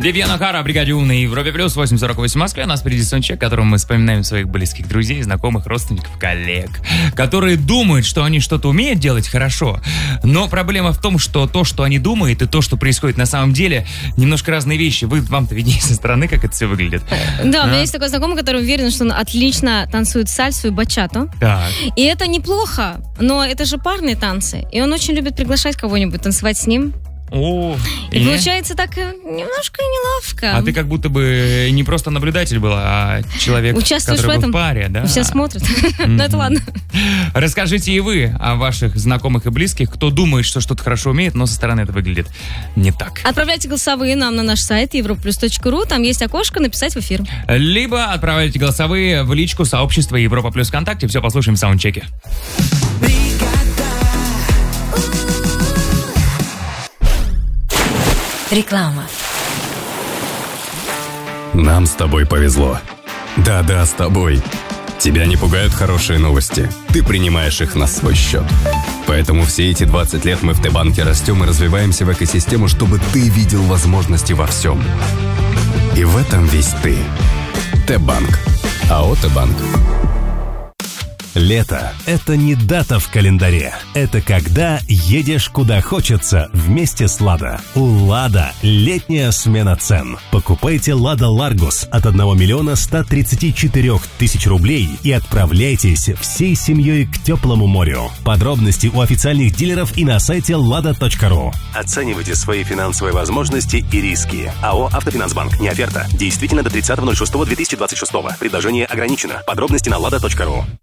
Вивьена Хара, бригаде У на Европе Плюс, 8:48 в Москве. У нас впереди саундчек, в котором мы вспоминаем своих близких друзей, знакомых, родственников, коллег, которые думают, что они что-то умеют делать хорошо. Но проблема в том, что то, что они думают, и то, что происходит на самом деле, немножко разные вещи. Вам-то виднее со стороны, как это все выглядит. Да, у меня есть такой знакомый, который уверен, что он отлично танцует сальсу и бачату. Так. И это неплохо, но это же парные танцы. И он очень любит приглашать кого-нибудь танцевать с ним. О, и получается так немножко неловко. А ты как будто бы не просто наблюдатель была, а человек, участвуешь который в этом. был в паре, да? Все смотрят. Но это ладно. Расскажите и вы о ваших знакомых и близких, кто думает, что что-то хорошо умеет, но со стороны это выглядит не так. Отправляйте голосовые нам на наш сайт europlus.ru. Там есть окошко «Написать в эфир». Либо отправляйте голосовые в личку сообщества Европа Плюс ВКонтакте. Все послушаем в саундчеке. Реклама. Нам с тобой повезло. Да-да, с тобой. Тебя не пугают хорошие новости. Ты принимаешь их на свой счет. Поэтому все эти 20 лет мы в Т-банке растем и развиваемся в экосистему, чтобы ты видел возможности во всем. И в этом весь ты. Т-банк. АО Т-банк. Лето – это не дата в календаре. Это когда едешь куда хочется вместе с «Лада». У «Лада» летняя смена цен. Покупайте «Лада Ларгус» от 1 134 000 рублей и отправляйтесь всей семьей к теплому морю. Подробности у официальных дилеров и на сайте lada.ru. Оценивайте свои финансовые возможности и риски. АО «Автофинансбанк». Не оферта. Действительно до 30.06.2026. Предложение ограничено. Подробности на lada.ru.